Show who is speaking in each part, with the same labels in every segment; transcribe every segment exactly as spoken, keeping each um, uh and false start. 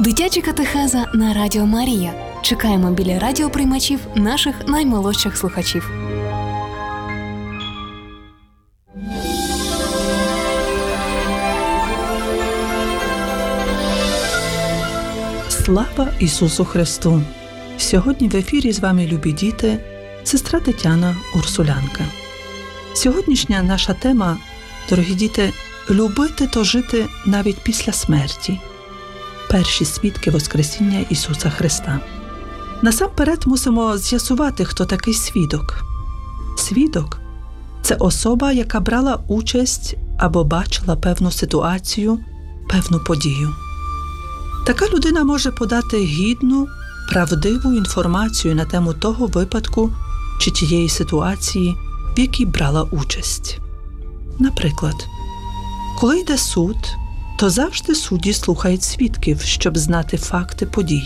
Speaker 1: Дитяча катехеза на Радіо Марія. Чекаємо біля радіоприймачів наших наймолодших слухачів.
Speaker 2: Слава Ісусу Христу! Сьогодні в ефірі з вами, любі діти, сестра Тетяна Урсулянка. Сьогоднішня наша тема, дорогі діти, любити то жити навіть після смерті. Перші свідки Воскресіння Ісуса Христа. Насамперед мусимо з'ясувати, хто такий свідок. Свідок – це особа, яка брала участь або бачила певну ситуацію, певну подію. Така людина може подати гідну, правдиву інформацію на тему того випадку чи тієї ситуації, в якій брала участь. Наприклад, коли йде суд, то завжди судді слухають свідків, щоб знати факти подій.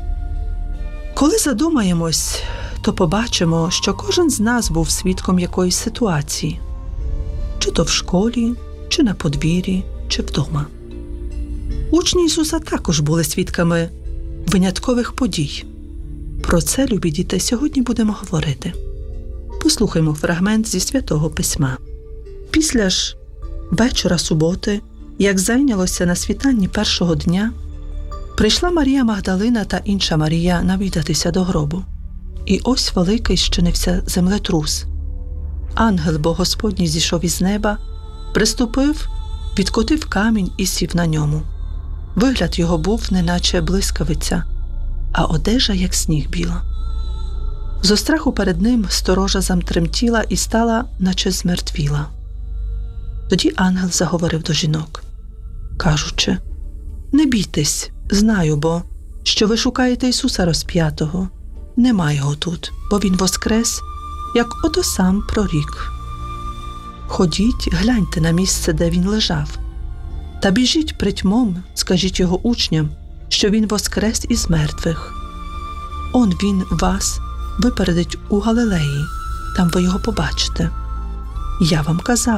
Speaker 2: Коли задумаємось, то побачимо, що кожен з нас був свідком якоїсь ситуації. Чи то в школі, чи на подвір'ї, чи вдома. Учні Ісуса також були свідками виняткових подій. Про це, любі діти, сьогодні будемо говорити. Послухаймо фрагмент зі Святого Письма. Після ж вечора суботи, як зайнялося на світанні першого дня, прийшла Марія Магдалина та інша Марія навідатися до гробу. І ось великий щинився землетрус. Ангел Бог Господній зійшов із неба, приступив, відкотив камінь і сів на ньому. Вигляд його був, неначе блискавиця, а одежа, як сніг біла. Зо страху перед ним сторожа замтремтіла і стала, наче змертвіла. Тоді ангел заговорив до жінок, кажучи: «Не бійтесь, знаю бо, що ви шукаєте Ісуса розп'ятого. Нема його тут, бо Він воскрес, як ото сам прорік. Ходіть, гляньте на місце, де Він лежав. Та біжіть притьмом, скажіть його учням, що Він воскрес із мертвих. Он Він вас випередить у Галилеї, там ви його побачите. Я вам казав».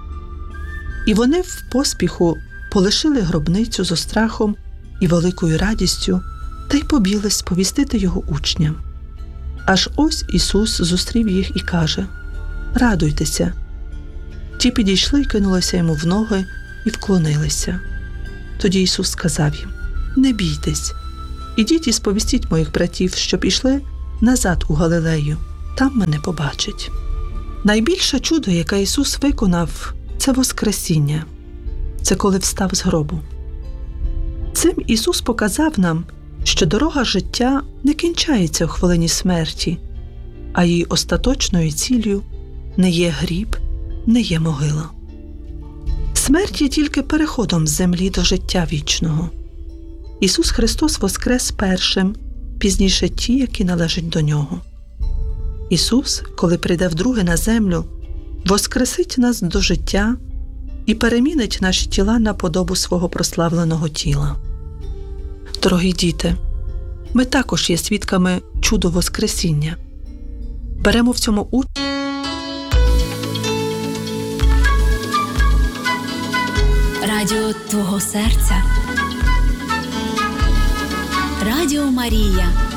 Speaker 2: І вони в поспіху полишили гробницю зо страхом і великою радістю та й побігли сповістити його учням. Аж ось Ісус зустрів їх і каже: «Радуйтеся». Ті підійшли й кинулися йому в ноги і вклонилися. Тоді Ісус сказав їм: «Не бійтесь, ідіть і сповістіть моїх братів, щоб ішли назад у Галилею, там мене побачать». Найбільше чудо, яке Ісус виконав, це Воскресіння. Це коли встав з гробу. Цим Ісус показав нам, що дорога життя не кінчається у хвилині смерті, а її остаточною ціллю не є гріб, не є могила. Смерть є тільки переходом з землі до життя вічного. Ісус Христос воскрес першим, пізніше ті, які належать до Нього. Ісус, коли прийде вдруге на землю, воскресить нас до життя і перемінить наші тіла на подобу свого прославленого тіла. Дорогі діти, ми також є свідками чудо Воскресіння. Беремо в цьому участь.
Speaker 3: Радіо твого серця. Радіо Марія.